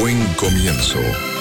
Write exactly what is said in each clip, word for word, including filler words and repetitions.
buen comienzo.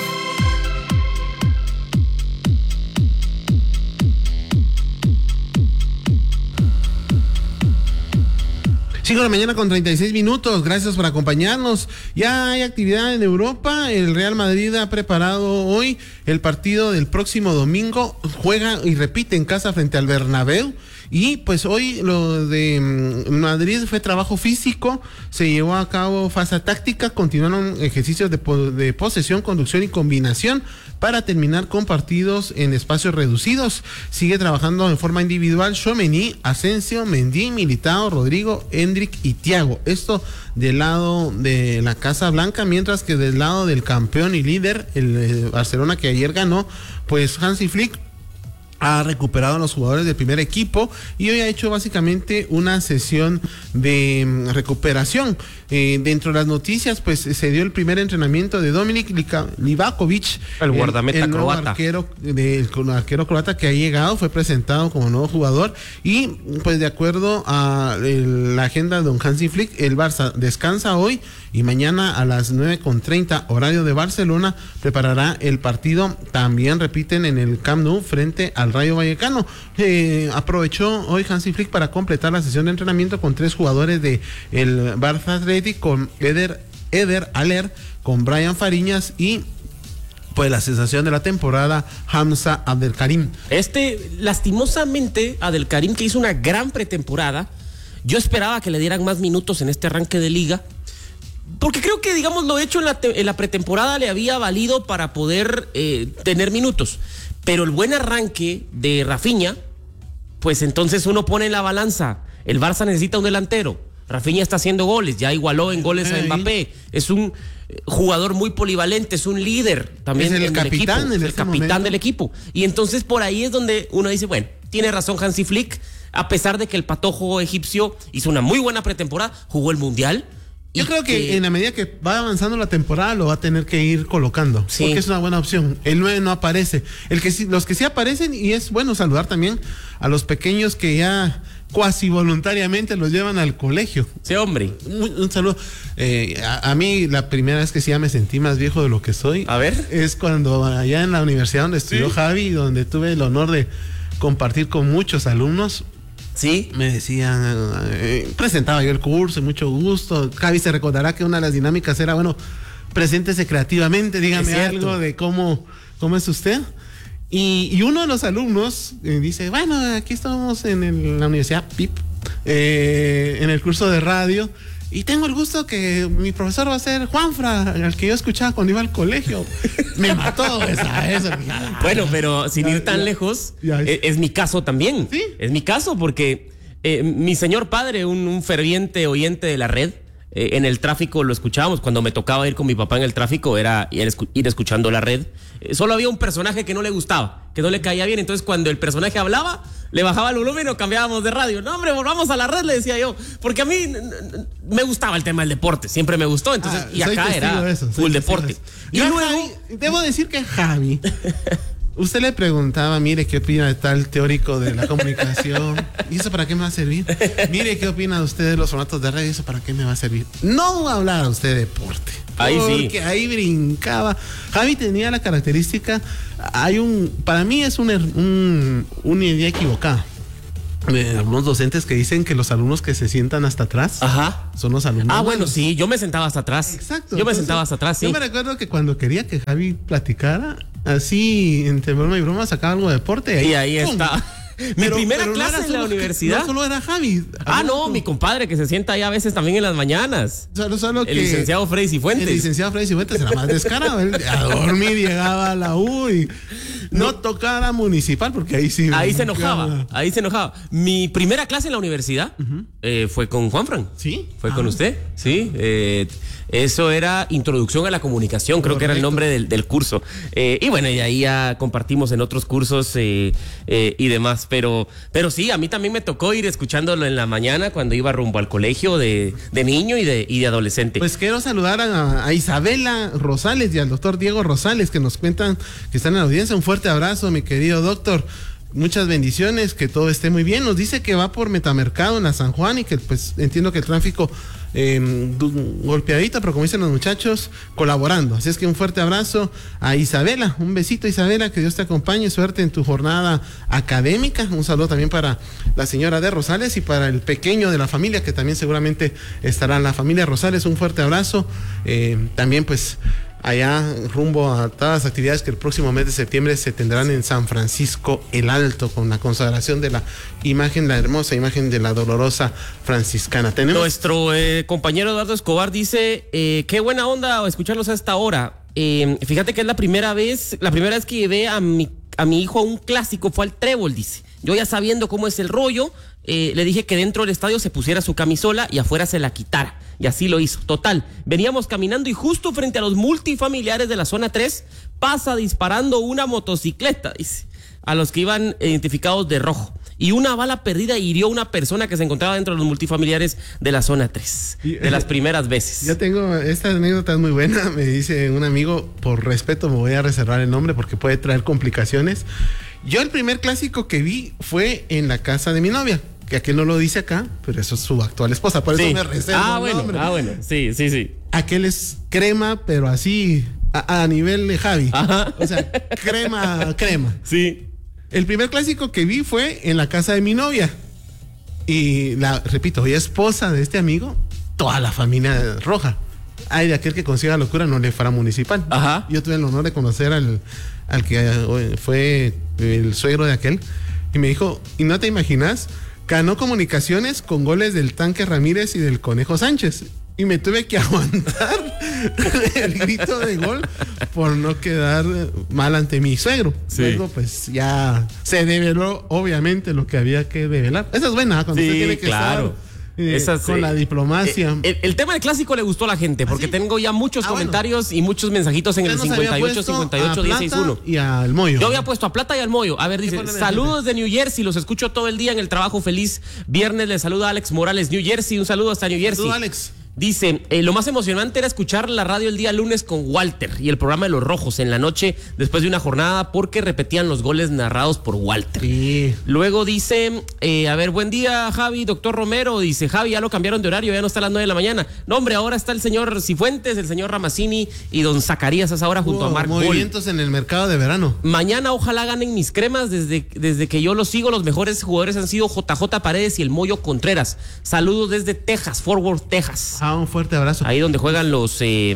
cinco de la mañana con treinta y seis minutos, gracias por acompañarnos. Ya hay actividad en Europa, el Real Madrid ha preparado hoy el partido del próximo domingo, juega y repite en casa frente al Bernabéu. Y pues hoy lo de Madrid fue trabajo físico, se llevó a cabo fase táctica, continuaron ejercicios de, po- de posesión, conducción y combinación para terminar con partidos en espacios reducidos. Sigue trabajando en forma individual Tchouaméni, Asensio, Mendy, Militao, Rodrigo, Endrick y Thiago. Esto del lado de la Casa Blanca, mientras que del lado del campeón y líder, el eh, Barcelona, que ayer ganó, pues Hansi Flick ha recuperado a los jugadores del primer equipo y hoy ha hecho básicamente una sesión de um, recuperación. Eh, dentro de las noticias, pues se dio el primer entrenamiento de Dominik Livakovic, el guardameta el, el nuevo croata. arquero, de, el arquero croata que ha llegado, fue presentado como nuevo jugador y pues de acuerdo a el, la agenda de don Hansi Flick, el Barça descansa hoy y mañana a las nueve con treinta horario de Barcelona preparará el partido. También repiten en el Camp Nou frente al Rayo Vallecano. Eh, aprovechó hoy Hansi Flick para completar la sesión de entrenamiento con tres jugadores de el Barça Athletic, con Eder, Eder Aller, con Brian Fariñas y pues la sensación de la temporada, Hamza Abdelkarim. Este, lastimosamente, Abdelkarim, que hizo una gran pretemporada, yo esperaba que le dieran más minutos en este arranque de liga, porque creo que, digamos, lo hecho en la, te- en la pretemporada le había valido para poder eh, tener minutos. Pero el buen arranque de Rafinha, pues entonces uno pone en la balanza, el Barça necesita un delantero. Rafinha está haciendo goles, ya igualó en goles a Mbappé. Es un jugador muy polivalente, es un líder también. Es el en capitán, el equipo, en el este capitán momento del equipo. Y entonces por ahí es donde uno dice, bueno, tiene razón Hansi Flick, a pesar de que el patojo egipcio hizo una muy buena pretemporada, jugó el Mundial. Yo creo que, que en la medida que va avanzando la temporada lo va a tener que ir colocando, sí, porque es una buena opción. El nueve no aparece. El que sí, los que sí aparecen, y es bueno saludar también a los pequeños que ya cuasi voluntariamente los llevan al colegio. Sí, hombre. Un, un saludo. Eh, a, a mí la primera vez que sí ya me sentí más viejo de lo que soy. A ver. Es cuando allá en la universidad donde estudió ¿Sí? Javi, donde tuve el honor de compartir con muchos alumnos. Sí. Me decían, eh, presentaba yo el curso, mucho gusto. Javi se recordará que una de las dinámicas era, bueno, preséntese creativamente, dígame algo de cómo, cómo es usted. Y, y uno de los alumnos eh, dice, bueno, aquí estamos en, el, en la Universidad P I P, eh, en el curso de radio, y tengo el gusto que mi profesor va a ser Juanfra, al que yo escuchaba cuando iba al colegio. Me mató esa, esa. Bueno, pero sin ir tan lejos, ya, es, es mi caso también. ¿Sí? Es mi caso porque eh, mi señor padre, un, un ferviente oyente de la red, eh, en el tráfico lo escuchábamos. Cuando me tocaba ir con mi papá en el tráfico era ir, escu- ir escuchando la red. Eh, solo había un personaje que no le gustaba, que no le caía bien. Entonces cuando el personaje hablaba, le bajaba el volumen o cambiábamos de radio. No, hombre, volvamos a la red, le decía yo. Porque a mí n- n- me gustaba el tema del deporte, siempre me gustó. Entonces, ah, y acá era de eso, full deporte. Y yo luego, Javi, debo decir que Javi, usted le preguntaba, mire, ¿qué opina de tal teórico de la comunicación? ¿Y eso para qué me va a servir? Mire, ¿qué opina usted de los formatos de radio? ¿Y eso para qué me va a servir? No va a hablar a usted de deporte. Ahí sí. Porque ahí brincaba. Javi tenía la característica, hay un, para mí es un, un, una idea equivocada. Eh, algunos docentes que dicen que los alumnos que se sientan hasta atrás, ajá, son los alumnos. Ah, bueno, sí, yo me sentaba hasta atrás. Exacto. Yo me entonces, sentaba hasta atrás, sí. Yo me recuerdo que cuando quería que Javi platicara, así, entre broma y broma, sacaba algo de deporte. Y ahí, ahí está. Mi pero, primera pero clase no en la universidad. No solo era Javi. Ah, no, mi compadre que se sienta ahí a veces también en las mañanas. Solo, solo el que licenciado Freddy Cifuentes. El licenciado Freddy Cifuentes era más descarado. Él a dormir llegaba a la U y no, no tocaba municipal porque ahí sí. Ahí se enojaba. Ahí se enojaba. Mi primera clase en la universidad uh-huh. eh, fue con Juanfran. ¿Sí? Fue ah. con usted. Sí. Eh, eso era Introducción a la Comunicación, creo Correcto. que era el nombre del, del curso. Eh, y bueno, y ahí ya compartimos en otros cursos eh, eh, y demás. Pero, pero sí, a mí también me tocó ir escuchándolo en la mañana cuando iba rumbo al colegio de, de niño y de, y de adolescente. Pues quiero saludar a, a Isabela Rosales y al doctor Diego Rosales que nos cuentan que están en la audiencia. Un fuerte abrazo, mi querido doctor. muchas bendiciones, que todo esté muy bien. Nos dice que va por Metamercado en la San Juan y que pues entiendo que el tráfico eh, golpeadita, pero como dicen los muchachos, colaborando. Así es que un fuerte abrazo a Isabela, un besito Isabela, que Dios te acompañe, suerte en tu jornada académica. Un saludo también para la señora de Rosales y para el pequeño de la familia, que también seguramente estará en la familia Rosales. Un fuerte abrazo. Eh, también pues allá rumbo a todas las actividades que el próximo mes de septiembre se tendrán en San Francisco el Alto, con la consagración de la imagen, la hermosa imagen de la dolorosa franciscana. ¿Tenemos? Nuestro eh, compañero Eduardo Escobar dice, eh, qué buena onda escucharlos a esta hora. Eh, fíjate que es la primera vez, la primera vez que llevé a mi, a mi hijo a un clásico, fue al Trébol, dice. Yo ya sabiendo cómo es el rollo, eh, le dije que dentro del estadio se pusiera su camisola y afuera se la quitara. Y así lo hizo. Total, veníamos caminando y justo frente a los multifamiliares de la zona tres pasa disparando una motocicleta, dice, a los que iban identificados de rojo. Y una bala perdida hirió a una persona que se encontraba dentro de los multifamiliares de la zona tres, de las primeras veces. Yo tengo, esta anécdota es muy buena, me dice un amigo, por respeto me voy a reservar el nombre porque puede traer complicaciones. Yo el primer clásico que vi fue en la casa de mi novia, que aquel no lo dice acá, pero eso es su actual esposa, por eso sí. me reservo ah, el bueno, nombre. Ah, bueno, sí, sí, sí. Aquel es crema, pero así, a, a nivel de Javi. Ajá. O sea, crema, crema. Sí. El primer clásico que vi fue en la casa de mi novia. Y la, repito, ella es esposa de este amigo, toda la familia roja. Ay, de aquel que consiga locura no le fuera municipal. Ajá. Yo tuve el honor de conocer al, al que fue el suegro de aquel. Y me dijo, ¿y no te imaginas? Ganó Comunicaciones con goles del Tanque Ramírez y del Conejo Sánchez. Y me tuve que aguantar el grito de gol por no quedar mal ante mi suegro. Sí. Luego, pues ya se develó, obviamente, lo que había que develar. Esa es buena, cuando sí, usted tiene que claro. estar eh, Esa, con sí. la diplomacia. El, el tema del clásico le gustó a la gente, porque ¿Ah, sí? tengo ya muchos ah, comentarios bueno. y muchos mensajitos en el Usted nos había cincuenta y ocho, puesto cincuenta y ocho, a dieciséis uno. Plata y al Moyo. Yo había puesto a Plata y al Moyo. A ver, dice, saludos de New Jersey, los escucho todo el día en el trabajo. Feliz viernes, les saluda Alex Morales, New Jersey. Un saludo hasta New Jersey. Saludos, Alex. Dice, eh, lo más emocionante era escuchar la radio el día lunes con Walter y el programa de los Rojos en la noche después de una jornada porque repetían los goles narrados por Walter. Sí. Luego dice, eh, a ver, buen día Javi, doctor Romero. Dice, Javi, ya lo cambiaron de horario, ya no está a las nueve de la mañana. No, hombre, ahora está el señor Cifuentes, el señor Ramazzini y don Zacarías a esa hora junto Hubo a Marc Gol. movimientos en el mercado de verano. Mañana ojalá ganen mis cremas. Desde, desde que yo los sigo, los mejores jugadores han sido J J Paredes y el Moyo Contreras. Saludos desde Texas, Fort Worth, Texas. Ah, un fuerte abrazo. Ahí donde juegan los eh,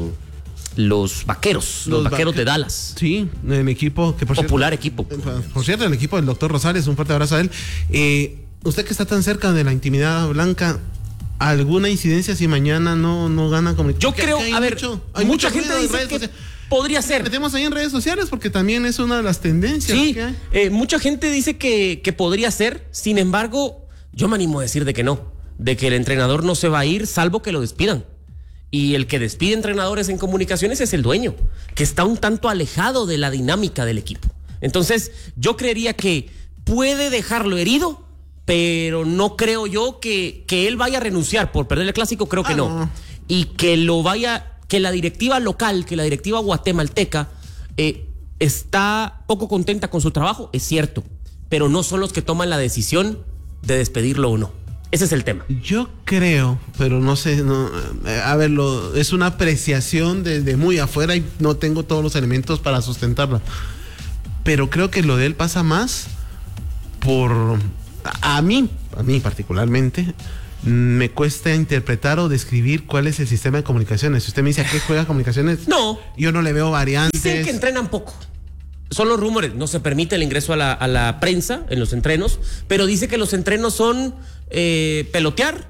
los vaqueros, los, los vaqueros vaque- de Dallas. Sí, el equipo que por popular cierto, equipo. Por cierto, el equipo del doctor Rosales, un fuerte abrazo a él. Eh, usted que está tan cerca de la intimidad blanca, ¿alguna incidencia si mañana no, no gana como? Yo creo, a ver, mucho, hay mucha gente dice que sociales. Podría ser. Metemos ahí en redes sociales porque también es una de las tendencias. Sí, que hay. Eh, mucha gente dice que, que podría ser. Sin embargo, yo me animo a decir de que no, de que el entrenador no se va a ir salvo que lo despidan. Y el que despide entrenadores en comunicaciones es el dueño, que está un tanto alejado de la dinámica del equipo. Entonces, yo creería que puede dejarlo herido, pero no creo yo que, que él vaya a renunciar por perder el clásico, creo que ah, no. no. Y que lo vaya, que la directiva local, que la directiva guatemalteca eh, está poco contenta con su trabajo, es cierto, pero no son los que toman la decisión de despedirlo o no. Ese es el tema. Yo creo, pero no sé, no, a ver, lo, es una apreciación desde muy afuera y no tengo todos los elementos para sustentarla. Pero creo que lo de él pasa más por, a, a mí, a mí particularmente, me cuesta interpretar o describir cuál es el sistema de comunicaciones. Si usted me dice a qué juega comunicaciones, no, yo no le veo variantes. Dicen que entrenan poco. Son los rumores, no se permite el ingreso a la, a la prensa en los entrenos, pero dice que los entrenos son eh, pelotear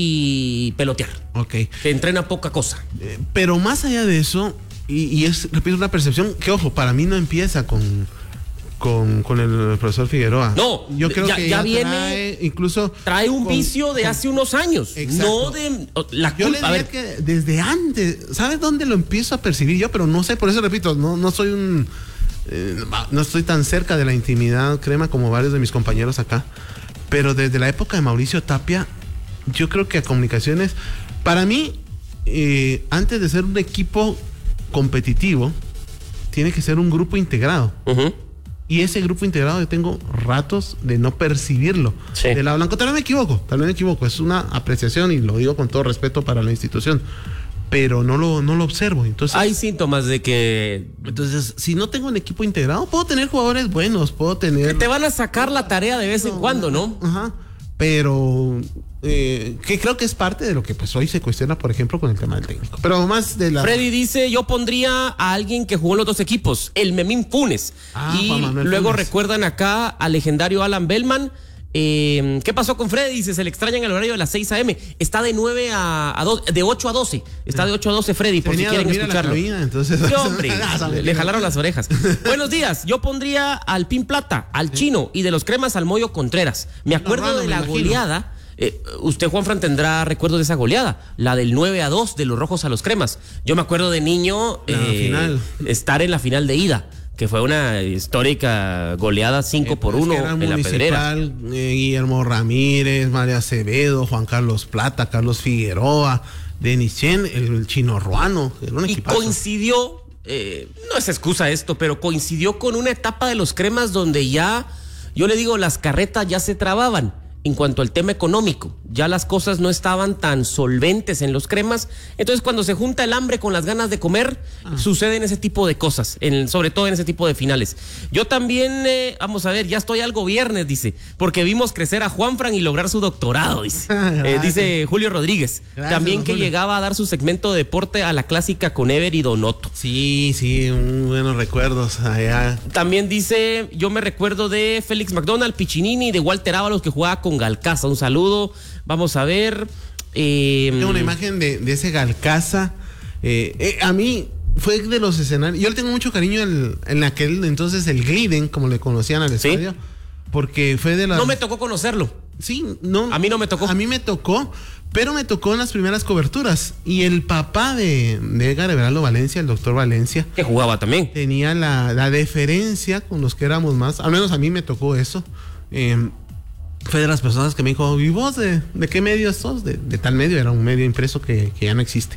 y pelotear. Ok. Que entrena poca cosa. Eh, pero más allá de eso, y, y es, repito, una percepción que, ojo, para mí no empieza con, con, con el profesor Figueroa. No, yo creo ya, que ya ya viene, trae, incluso trae un con, vicio de con, hace unos años. Exacto. No de la culpa. Yo le diría que desde antes, ¿sabes dónde lo empiezo a percibir yo? Pero no sé, por eso repito, no, no soy un... Eh, no estoy tan cerca de la intimidad crema como varios de mis compañeros acá, pero desde la época de Mauricio Tapia, yo creo que a Comunicaciones, para mí, eh, antes de ser un equipo competitivo, tiene que ser un grupo integrado. Uh-huh. Y ese grupo integrado yo tengo ratos de no percibirlo. Sí. De lado blanco, tal vez me equivoco, tal vez me equivoco. Es una apreciación y lo digo con todo respeto para la institución. Pero no lo, no lo observo. Entonces, hay síntomas de que... entonces, si no tengo un equipo integrado, puedo tener jugadores buenos, puedo tener... que te van a sacar la tarea de vez en cuando, ¿no? Ajá. Pero eh, que creo que es parte de lo que pues hoy se cuestiona, por ejemplo, con el tema del técnico. Pero más de la... Freddy dice, yo pondría a alguien que jugó en los dos equipos, el Memín Funes. Ah, y Juan Manuel luego Funes. recuerdan acá al legendario Alan Bellman. Eh, ¿Qué pasó con Freddy? Dice, se le extraña en el horario de las seis a eme. Está de nueve a doce, de ocho a doce. Está de ocho a doce Freddy, por si Venía a quieren dormir a la escucharlo. cabina, entonces... Sí, hombre, le, le jalaron las orejas. Buenos días, yo pondría al Pin Plata, al Chino y de los Cremas al Moyo Contreras. Me acuerdo Raro, de me la imagino. goleada. Eh, usted, Juanfran, tendrá recuerdos de esa goleada, la del nueve a dos de los Rojos a los Cremas. Yo me acuerdo de niño La eh, final. estar en la final de ida, que fue una histórica goleada cinco por uno Es que era en la Pedrera. Municipal, eh, Guillermo Ramírez, María Acevedo, Juan Carlos Plata, Carlos Figueroa, Denis Chen, el, el Chino Ruano. Era un Y equipazo. coincidió, eh, no es excusa esto, pero coincidió con una etapa de los Cremas donde ya, yo le digo, las carretas ya se trababan. En cuanto al tema económico, ya las cosas no estaban tan solventes en los Cremas. Entonces, cuando se junta el hambre con las ganas de comer, ah. suceden ese tipo de cosas, en, sobre todo en ese tipo de finales. Yo también, eh, vamos a ver, ya estoy algo viernes, dice, porque vimos crecer a Juanfran y lograr su doctorado, dice. eh, dice Julio Rodríguez. Gracias, también que Julio. llegaba a dar su segmento de deporte a la clásica con Ever y Donoto. Sí, sí, muy buenos recuerdos allá. También dice, yo me recuerdo de Félix McDonald, Piccinini y de Walter Ábalos, que jugaba con Galcaza. Un saludo. Vamos a ver. Eh, Tengo una imagen de, de ese Galcaza. Eh, eh, a mí fue de los escenarios. Yo le tengo mucho cariño el, en aquel entonces el Gliden, como le conocían al ¿Sí? estadio. Porque fue de las... No me tocó conocerlo. Sí, no. A mí no me tocó. A mí me tocó, pero me tocó en las primeras coberturas. Y el papá de, de Edgar Everaldo Valencia, el doctor Valencia, Que jugaba también. tenía la, la deferencia con los que éramos más. Al menos a mí me tocó eso. Eh, fue de las personas que me dijo, ¿y vos de, de qué medio sos? De, de tal medio, era un medio impreso que, que ya no existe.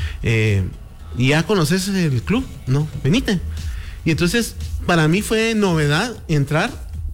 Eh, ¿Y ya conoces el club? No, venite. Y entonces, para mí fue novedad entrar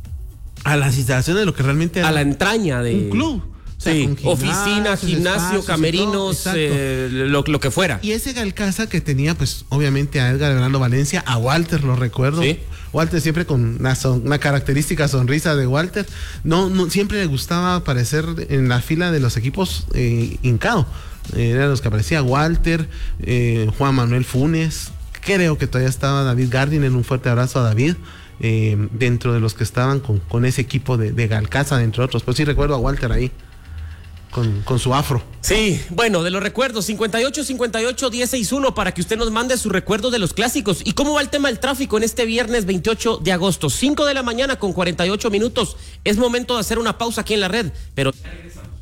a las instalaciones de lo que realmente era A la entraña de... un club. O sea, Sí, con gimnasios, oficina, gimnasio, espacios y camerinos, todo, exacto. eh, lo, lo que fuera. Y ese Galcaza que tenía, pues, obviamente a Edgar Everaldo Valencia, a Walter, lo recuerdo. Sí. Walter siempre con una, son, una característica sonrisa de Walter. No, no, siempre le gustaba aparecer en la fila de los equipos eh, hincado. Eh, eran los que aparecía Walter, eh, Juan Manuel Funes. Creo que todavía estaba David Gardiner. Un fuerte abrazo a David. Eh, dentro de los que estaban con, con ese equipo de, de Galcaza, entre otros. Pues sí recuerdo a Walter ahí. Con, con su afro. Sí, bueno, de los recuerdos, cincuenta y ocho, cincuenta y ocho, diez sesenta y uno para que usted nos mande sus recuerdos de los clásicos. ¿Y cómo va el tema del tráfico en este viernes veintiocho de agosto? cinco de la mañana con cuarenta y ocho minutos. Es momento de hacer una pausa aquí en la red, pero ya regresamos.